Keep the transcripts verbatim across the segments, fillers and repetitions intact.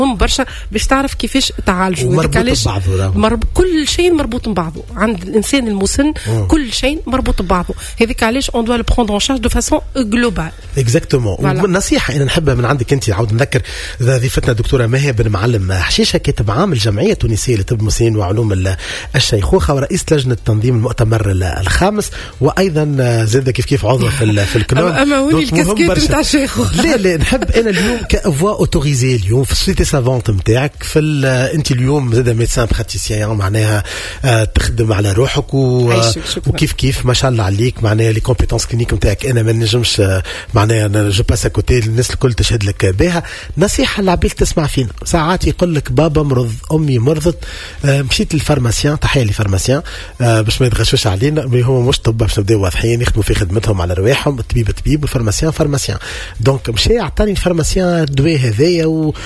مهم برشا باش تعرف كيفاش تعالجه. مربوط ببعضه، مرب... كل شيء مربوط ببعضه عند الانسان المسن. مم. كل شيء مربوط ببعضه. هذيك علاش اون دو لو بروندر ان شارج دو فاسون جلوبال. اكزاكتومون. والنصيحه انا نحبها من عندك انت، عاود نذكر ضيفتنا دكتوره ماهي بن معلم حشيشه، كاتب عام الجمعيه التونسيه لطب المسنين وعلوم الشيخوخه ورئيس لجنه تنظيم المؤتمر الخامس، وايضا زاد كيف كيف عضو في في الكنون. اما هوني الكاسكيت نتاع الشيخوخه. لا لا نحب انا اليوم كافوا اوتوريزي اليوم في السوسيتي سافونت نتاعك، في انت اليوم زاد ميدسان براتيسيان معناها تخدم على روحك و... وكيف كيف ما شاء الله عليك معناها لي كومبيتونس كلينيك نتاعك انا ما نجمش معناها انا جو باس كوتي الناس الكل تشهد لك بها. نصيحه للعباد تسمع فينا ساعات يقول لك بابا مرض، امي مرضت، مشيت للفارماسيان، تحيه للفارماسيان باش ما يتغشوش علينا، هو مش طب باش نبداو واضحين يخدموا في خدمتهم على رواحهم، الطبيب طبيب والفارماسيان فارماسيان. دونك مشي عطاني الفارماسيان الدواء هذايا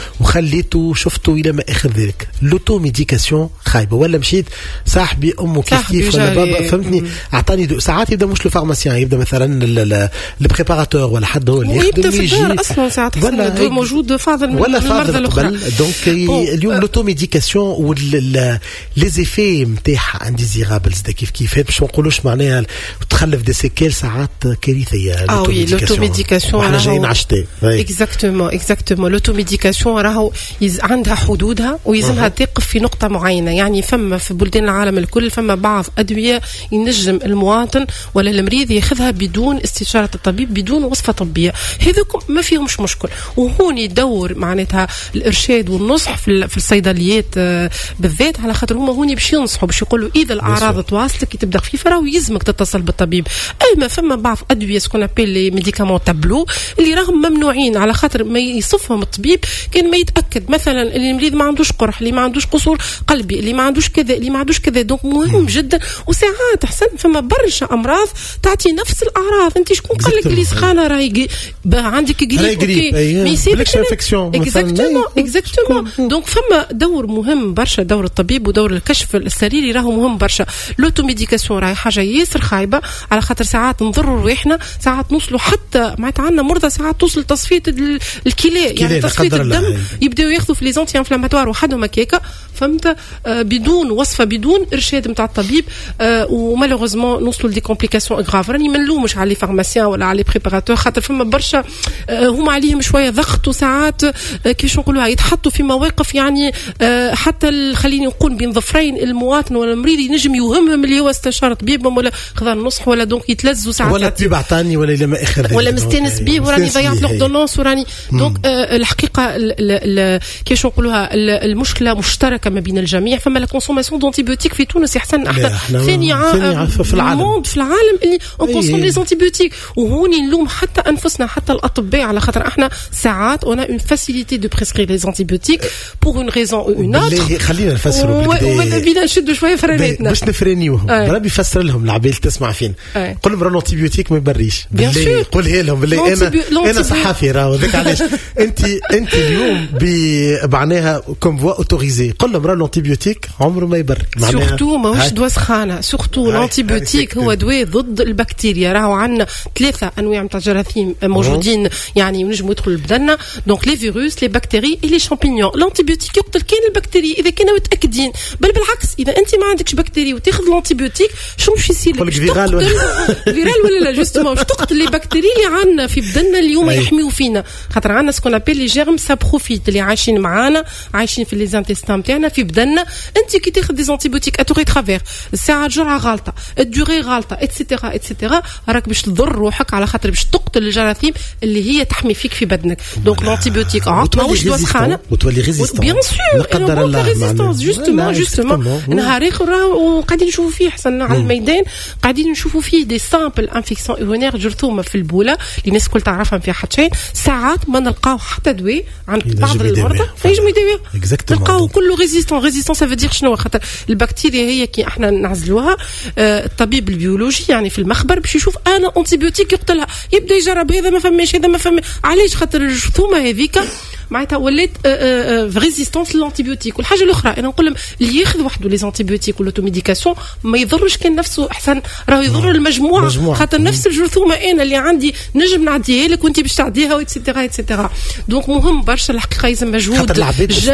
وخليته شفته الى ما اخر ذلك. لوتو ميديكاسيون خايبه، ولا مشيت صاحبي امه كيف كيف ولا بابا فهمتني اعطاني دو. ساعات يبدا مش لو فارماسيان، يبدا مثلا البريباراتور ولا حد هو اللي يخدم يجي اصلا ساعات الدواء موجود فاضل ولا المرضى الاخرى. دونك اليوم لوتو ميديكاسيون ولي زيفي نتاعها انديزيرابلز كيف كيف باش ما نقولوش معناها تخلف دي سيكيل ساعات كارثيه. اه وي لوتو ميديكاسيون احنا جايين عشتي اكزاكتومون اكزاكتومون. لوتو ميديكاسيون راهو عندها حدودها ويلزمها تقف في نقطه معينه. يعني فما في بلدان العالم الكل فما بعض ادويه ينجم المواطن ولا المريض ياخذها بدون استشاره الطبيب، بدون وصفه طبيه، هذوك ما فيهمش مشكل. وهون يدور معناتها الارشاد والنصح في, في الصيدليات بالذات، على خاطر هما هوني باش ينصحوا باش يقولوا اذا الاعراض تواصلك كي تبدا خفيفه راهو يلزمك تتصل بالطبيب. اما فما بعض ادويه سكون ابيل لي ميديكامون تابلو اللي راهم ممنوعين على خاطر ما يصفهم الطبيب كان ما يتاكد مثلا اللي المريض ما عندوش قرح، اللي ما عندوش قصور قلبي، اللي ما عندوش كذا، اللي ما عندوش كذا. دونك مهم م. جدا. وساعات حسن فما برشا امراض تعطي نفس الاعراض. انت شكون قال لك اللي سخانه راهي عندك قريب اوكي ما يصيبش انفكسيون اكزاكتومون اكزاكتومون. دونك فما دور مهم برشا، دور الطبيب ودور الكشف السريري راهو مهم برشا. لوتو ميديكاسيون راهي حاجه ياسر خايبه على خاطر ساعات نضروا رواحنا، ساعات نوصلوا حتى معناتها عندنا مرضى ساعات توصل تصفيه الكلى، يعني تصفيه الدم يبداو ياخذوا في لي زونتي انفلاماتوار وحدهم هكاكا فهمت، آه بدون وصفه بدون ارشاد نتاع الطبيب، آه ومالوغوزمون نوصلوا لدي كومبليكاسيون غراف. راني ما نلومش على لي فارماسيان ولا على لي بريباراتور خاطر فما برشا آه هما عليهم شويه ضغط، وساعات آه كيفاش نقولوها يتحطوا في مواقف يعني آه حتى خليني نقول بين ظفرين المواطن ولا المريض ينجم يوهمهم اللي هو استشار طبيبهم ولا خذا النصح ولا دونك يتلزوا ساعات ولا الطبيب عطاني ولا لما اخر ولا مستانس بيه وراني ضيعت لوردونونس وراني دونك آه الحقيقه كيفاش نقولوها المشكله مشتركه ما بين الجميع. فما لا كونسوماسيون دونتيبيوتيك في تونس احسن احنا ثاني عام في العالم في العالم اللي اون كونسوم لي زونتيبيوتيك. وهوني نلوم حتى انفسنا حتى الاطباء على خاطر احنا ساعات اون اون فاسيليتي دو بريسكرير لي زونتيبيوتيك بور اون ريزون او اون اوتر. خلينا نفسروا وماذا بينا نشدوا شويه فرانتنا باش نفرانيوهم. ربي يفسر لهم العباد تسمع فين. قول لهم الانتيبيوتيك ما يبريش بالله، قولها لهم بالله انا انا صحافي راهو ذاك علاش انت انت اليوم بمعناها كوم فوا اوتوريزي قول لهم راه الانتيبيوتيك عمره ما يبرك معناها سورتو ماهوش دواء سخانه. سورتو الانتيبيوتيك هو دواء ضد البكتيريا. راهو عندنا ثلاثه انواع نتاع جراثيم موجودين يعني ينجموا يدخلوا لبدننا، دونك لي فيروس لي بكتيري اي لي شامبينيون. الانتيبيوتيك يقتل كاين البكتيري اذا كانوا متاكدين، بل بالعكس اذا انت ما عندكش بكتيري وتاخذ الانتيبيوتيك شنو باش يصير لك؟ فيرال ولا فيرال ولا لا جوستومون باش تقتل لي بكتيري اللي عندنا في بدننا اليوم يحميوا فينا، خاطر عندنا سكون ابيل لي جيرم سا بروفيت اللي عايشين معانا عايشين في لي زانتيستان تاعنا في بدننا. انت كي تاخذ دي زانتيبيوتيك اتوري ترافير الساعه جرعه غلطه الدوري غلطه اتسيتيرا اتسيتيرا راك باش تضر روحك على خاطر باش تقتل الجراثيم اللي هي تحمي فيك في بدنك. دونك الانتيبيوتيك ماهوش دواء سخانه وتولي ريزيستون بيان سور لا قدر الله ريزيستونس جوستومون جوستومون نهار اخر وقاعدين نشوفوا فيه حسن على الميدان قاعدين نشوفوا فيه دي سامبل انفيكسيون اورينير جرثومه في البوله اللي الناس كل تعرفها فيها حتى شيء. ساعات ما نلقاو حتى دواء عند بعض المرضى ينجموا يداويو نلقاو كله ريزيستون. ريزيستون سافو دير شنو؟ خاطر البكتيريا هي كي احنا نعزلوها آه الطبيب البيولوجي يعني في المخبر باش يشوف انا انتيبيوتيك يقتلها، يبدا يجرب هذا ما فماش هذا ما فما. علاش؟ خاطر الجرثومه هذيك معناتها ولات في ريزيستانس للانتيبيوتيك. والحاجه الاخرى انا نقول لهم اللي ياخذ وحده لي زانتيبيوتيك والاوتوميديكاسيون ما يضرش كان نفسه احسن راهو يضر المجموعه مجموعة. خاطر نفس الجرثومه انا اللي عندي نجم نعديها لك وانت باش تعديها واتسيتيرا اتسيتيرا. دونك مهم برشا الحقيقه يلزم مجهود